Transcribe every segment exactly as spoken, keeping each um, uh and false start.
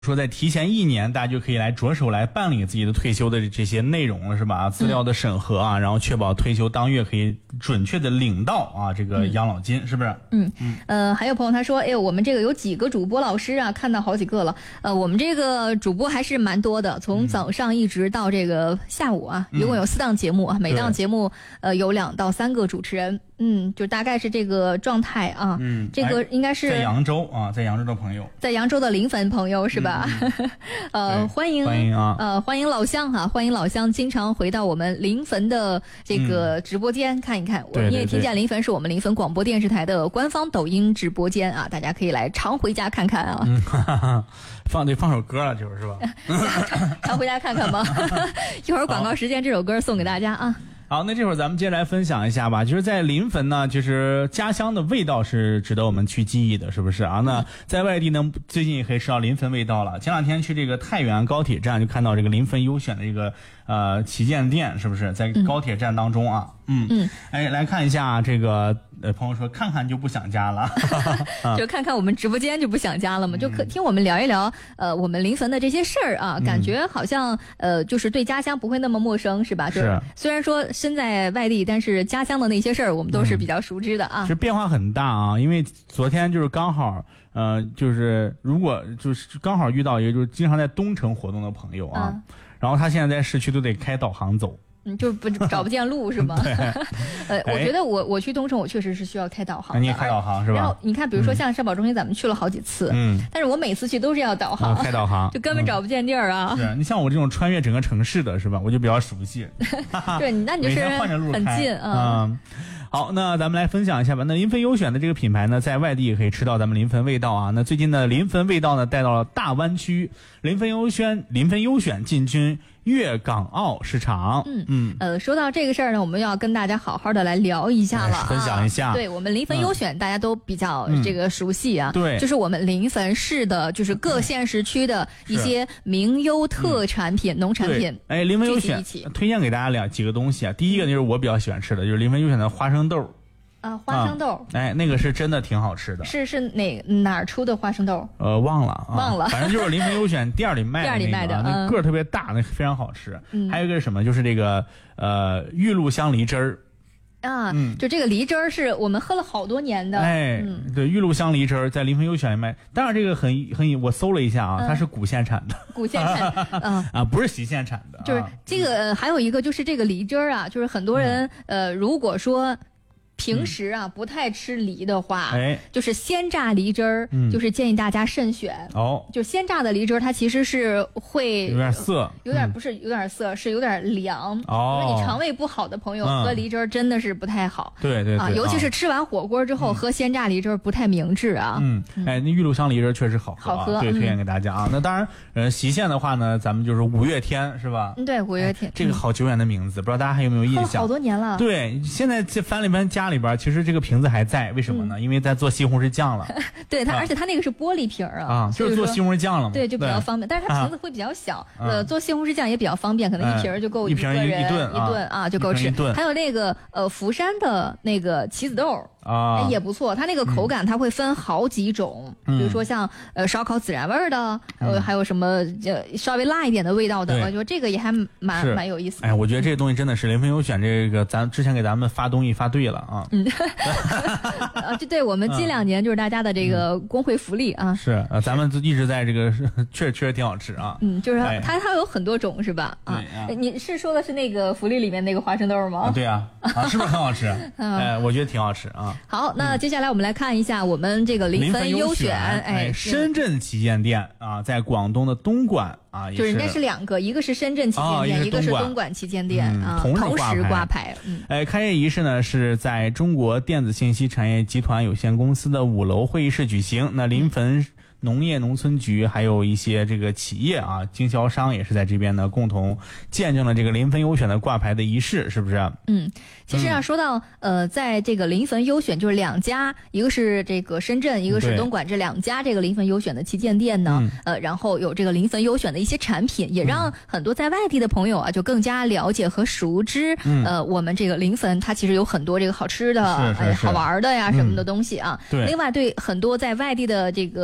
说在提前一年，大家就可以来着手来办理自己的退休的这些内容了，是吧？资料的审核啊，然后确保退休当月可以准确的领到啊这个养老金，嗯、是不是？ 嗯嗯。呃，还有朋友他说，哎呦，我们这个有几个主播老师啊，看到好几个了。呃，我们这个主播还是蛮多的，从早上一直到这个下午啊，一共有四档节目啊，嗯、每档节目呃有两到三个主持人。嗯，就大概是这个状态啊。嗯，这个应该是在扬州啊，在扬州的朋友， 在扬州的临汾朋友是吧？嗯、呃，欢迎欢迎啊， 呃，欢迎老乡哈、啊，欢迎老乡，经常回到我们临汾的这个直播间、嗯、看一看。我们也听见临汾是我们临汾广播电视台的官方抖音直播间啊，大家可以来常回家看看啊。 嗯，哈哈放得放首歌了，就是是吧？ 常常回家看看吧。一会儿广告时间，这首歌送给大家啊。 好，那这会儿咱们接着来分享一下吧。就是在临汾呢，就是家乡的味道是值得我们去记忆的，是不是啊？那在外地呢，最近也可以吃到临汾味道了。前两天去这个太原高铁站，就看到这个临汾优选的这个呃旗舰店，是不是在高铁站当中啊？嗯嗯，哎，来看一下这个呃，朋友说看看就不想家了， 就看看我们直播间就不想家了嘛，就可听我们聊一聊呃我们临汾的这些事儿啊，感觉好像呃就是对家乡不会那么陌生，是吧？就是虽然说身在外地，但是家乡的那些事儿我们都是比较熟知的啊。 这、嗯、变化很大啊，因为昨天就是刚好呃就是如果就是刚好遇到一个就是经常在东城活动的朋友啊，嗯、然后他现在在市区都得开导航走。 嗯，就不找不见路是吗？呃，我觉得我我去东城，我确实是需要开导航的。 你也开导航是吧？ 然后你看，比如说像社保中心，咱们去了好几次，嗯，但是我每次去都是要导航， 开导航， 就根本找不见地儿啊。 是你像我这种穿越整个城市的是吧？我就比较熟悉。 对，那你就是很近啊。 嗯。好，那咱们来分享一下吧。那临汾优选的这个品牌呢，在外地也可以吃到咱们临汾味道啊。那最近呢，临汾味道呢带到了大湾区，临汾优选，临汾优选进军粤港澳市场。 嗯嗯，呃，说到这个事儿呢，我们要跟大家好好的来聊一下了、啊， 分享一下。 对，我们临汾优选、嗯、大家都比较这个熟悉啊。 对、嗯， 就是我们临汾市的，就是各县市区的一些名优特产品、嗯、农产品。 哎，临汾优选推荐给大家两几个东西啊。第一个就是我比较喜欢吃的，就是临汾优选的花生豆。 啊，花生豆、啊， 哎，那个是真的挺好吃的。 是是哪哪儿出的花生豆？ 呃，忘了，啊、 忘了， 反正就是临汾优选店里卖的、那个， 店里卖的， 啊、那个儿特别大，那非常好吃。嗯，还有一个是什么？就是这个呃玉露香梨汁儿。 啊，嗯，就这个梨汁儿是我们喝了好多年的。 哎，嗯、对，玉露香梨汁儿在临汾优选里卖，当然这个很很，我搜了一下啊，嗯、它是古县产的。 古县产，嗯啊，不是喜县产的。 就是这个、嗯、还有一个就是这个梨汁儿啊，就是很多人、嗯、呃，如果说。平时啊、嗯、不太吃梨的话，哎，就是鲜榨梨汁儿、嗯，就是建议大家慎选哦。就鲜榨的梨汁儿，它其实是会有点涩， 有点、嗯、不是有点涩，是有点凉。哦，因为你肠胃不好的朋友、嗯、喝梨汁儿真的是不太好。 对对对啊， 尤其是吃完火锅之后、嗯、喝鲜榨梨汁儿不太明智啊。 嗯，哎，那玉露香梨汁儿确实好喝、啊， 好喝， 对，推荐给大家啊。嗯、那当然，呃，喜县的话呢，咱们就是五月天是吧？ 嗯，对，五月天、 哎、这个好久远的名字，不知道大家还有没有印象？ 喝了好多年了。 对，现在这翻了一翻家里边，其实这个瓶子还在，为什么呢？嗯、因为在做西红柿酱了。 对它、啊，而且它那个是玻璃瓶啊， 啊，就是做西红柿酱了嘛。 对，就比较方便，但是它瓶子会比较小，啊、呃，做西红柿酱也比较方便，可能一瓶就够一瓶一一顿一顿啊就够吃。还有那个呃福山的那个棋子豆。啊、哎，也不错，它那个口感它会分好几种，嗯、比如说像呃烧烤孜然味儿的，呃、嗯、还有什么呃稍微辣一点的味道的，我觉得这个也还蛮蛮有意思的。 哎，我觉得这个东西真的是临汾优选这个，咱之前给咱们发东西发对了啊。嗯， 啊，这对我们近两年就是大家的这个工会福利啊。 嗯、是，呃，咱们一直在这个确实确实挺好吃啊。 嗯，就是它、哎、它它有很多种是吧？啊，啊你是说的是那个福利里面那个花生豆吗？ 啊对啊，啊是不是很好吃？哎，我觉得挺好吃啊。 好，那接下来我们来看一下我们这个临汾优选， 哎，深圳旗舰店啊，在广东的东莞啊， 就是人家是两个，一个是深圳旗舰店， 哦、 一个是东莞旗舰店、嗯、啊， 同时挂牌。嗯， 哎，开业仪式呢是在中国电子信息产业集团有限公司的五楼会议室举行。那临汾农业农村局还有一些这个企业啊，经销商也是在这边呢，共同见证了这个临汾优选的挂牌的仪式，是不是？ 嗯，其实啊，嗯、说到呃，在这个临汾优选，就是两家，一个是这个深圳，一个是东莞，这两家这个临汾优选的旗舰店呢，嗯、呃，然后有这个临汾优选的一些产品，也让很多在外地的朋友啊，就更加了解和熟知，嗯、呃，我们这个临汾它其实有很多这个好吃的、 是是是哎、好玩的呀、嗯、什么的东西啊。 对。 另外，对很多在外地的这个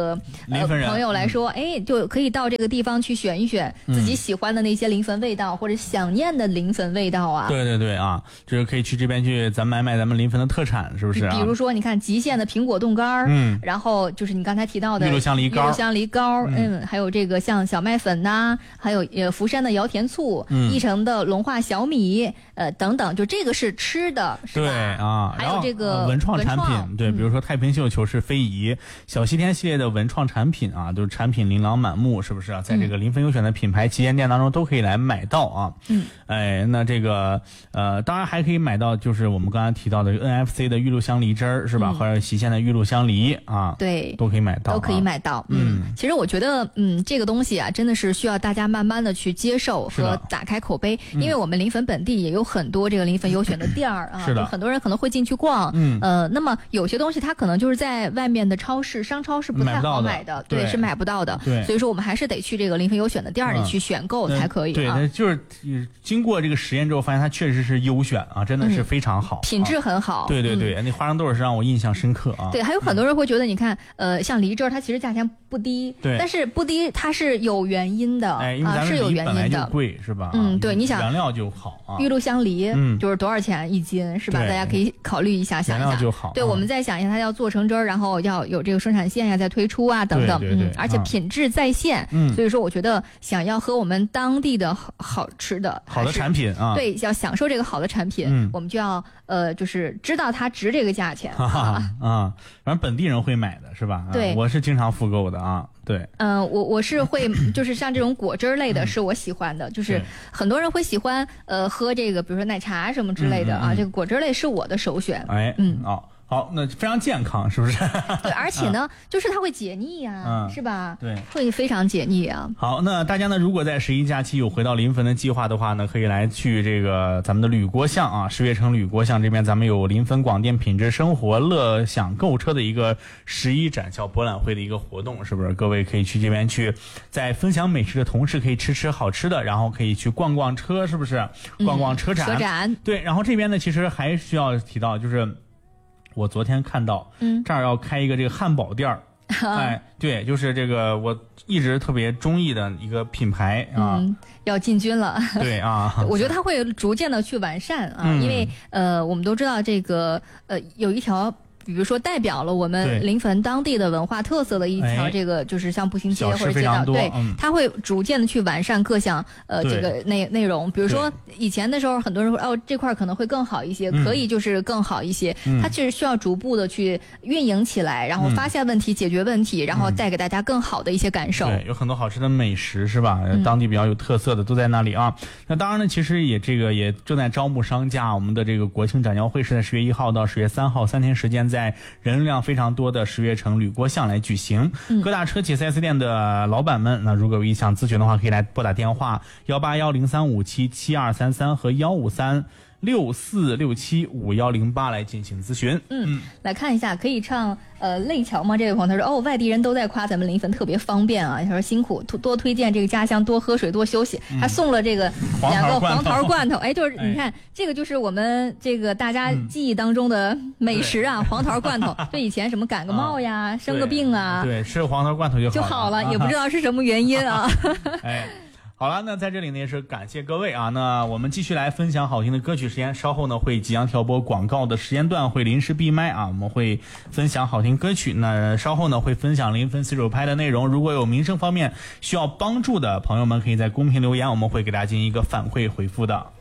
临汾人、 呃、朋友来说，哎、嗯，就可以到这个地方去选一选自己喜欢的那些临汾味道、嗯、或者想念的临汾味道啊。 对对对啊，就是可以去这边去咱买买咱们临汾的特产，是不是、啊？ 比如说你看极县的苹果冻干，嗯，然后就是你刚才提到的玉露香梨糕， 玉露香梨糕，嗯，嗯还有这个像小麦粉呐、啊，还有呃福山的摇甜醋，嗯，义城的龙化小米，呃等等，就这个是吃的，是吧？ 对啊， 还有这个、 呃、文创产品，对，比如说太平秀、球式非遗、嗯、小西天系列的文创产品啊，都是产品琳琅满目，是不是啊？在这个临汾优选的品牌旗舰店当中都可以来买到啊。嗯，哎，那这个呃，当然还可以买到，就是我们刚才提到的 N F C 的玉露香梨汁儿，是吧？嗯、或者隰县的玉露香梨啊， 对， 都可以买到、啊， 都可以买到。嗯，嗯其实我觉得，嗯，这个东西啊，真的是需要大家慢慢的去接受和打开口碑，因为我们临汾本地也有很多这个临汾优选的店儿啊， 是的， 很多人可能会进去逛，嗯，呃，那么有些东西它可能就是在外面的超市、商超是不太好买的，对，对是买不到的， 对， 所以说我们还是得去这个临汾优选的店儿里去选购才可以、啊嗯。对，就是经过这个实验之后，发现它确实是优选啊，真的是非常好， 嗯、品质很好。 对对对，嗯、那花生豆是让我印象深刻啊。 对，还有很多人会觉得，你看，呃，像梨汁它其实价钱不低， 对， 但是不低它是有原因的， 哎，因为咱们梨本来就贵，是吧？ 嗯，对，你想原料就好啊。 玉露香梨，嗯，就是多少钱一斤，是吧？大家可以考虑一下，想一下。 原料就好。 对，我们再想一下，它要做成汁儿，然后要有这个生产线呀，再推出啊，等等， 对对对嗯，而且品质在线，嗯，所以说我觉得想要喝我们当地的好好吃的好的产品啊， 对，要享受这个好的产品，嗯，我们就要呃，就是知道它值这个价钱啊啊，反正本地人会买的是吧？ 对， 我是经常复购的啊。对， 嗯、呃，我我是会，就是像这种果汁类的，是我喜欢的，嗯、就是很多人会喜欢，呃，喝这个，比如说奶茶什么之类的啊，嗯嗯嗯这个果汁类是我的首选。 哎，嗯，哦。好，那非常健康，是不是？ 对，而且呢，嗯、就是它会解腻呀、啊嗯，是吧？ 对， 会非常解腻啊。 好，那大家呢，如果在十一假期有回到临汾的计划的话呢，可以来去这个咱们的吕国巷啊，十月城吕国巷这边，咱们有临汾广电品质生活乐享购车的一个十一展销博览会的一个活动，是不是？各位可以去这边去，在分享美食的同时，可以吃吃好吃的，然后可以去逛逛车，是不是？逛逛车展。 嗯、车展。 对，然后这边呢，其实还需要提到，就是。我昨天看到，嗯，这儿要开一个这个汉堡店儿，哎，对，就是这个我一直特别中意的一个品牌啊， 嗯，要进军了， 对啊， 我觉得它会逐渐的去完善啊， 嗯、 因为呃，我们都知道这个呃有一条。比如说，代表了我们临汾当地的文化特色的一条，这个就是像步行街或者街道，对， 嗯、 它会逐渐的去完善各项呃这个内内容。比如说以前的时候，很多人说哦这块可能会更好一些， 嗯、 可以就是更好一些。 嗯、 它其实需要逐步的去运营起来，然后发现问题、嗯、解决问题，然后带给大家更好的一些感受。 对，有很多好吃的美食是吧？嗯、当地比较有特色的都在那里啊。那当然呢，其实也这个也正在招募商家。我们的这个国庆展销会是在十月一号到十月三号三天时间，在人流量非常多的十月城吕国巷来举行，嗯、各大车企 四 S 店的老板们，那如果有意向咨询的话，可以来拨打电话幺八幺零三五七七二三三和幺五三六四六七五幺零八来进行咨询。 嗯，来看一下，可以唱呃泪桥吗？这位朋友他说，哦，外地人都在夸咱们临汾特别方便啊，他说辛苦，多推荐这个家乡，多喝水，多休息， 嗯、 还送了这个两个黄桃罐头。哎，就是哎你看，这个就是我们这个大家记忆当中的美食啊，嗯、黄桃罐头。就以前什么感个冒呀，啊、生个病啊， 对，吃黄桃罐头就好了就好了，也不知道是什么原因啊。 哎。好了，那在这里呢也是感谢各位啊。那我们继续来分享好听的歌曲时间，稍后呢会即将调播广告的时间段会临时闭麦啊，我们会分享好听歌曲。那稍后呢会分享临汾随手拍的内容，如果有民生方面需要帮助的朋友们，可以在公屏留言，我们会给大家进行一个反馈回复的。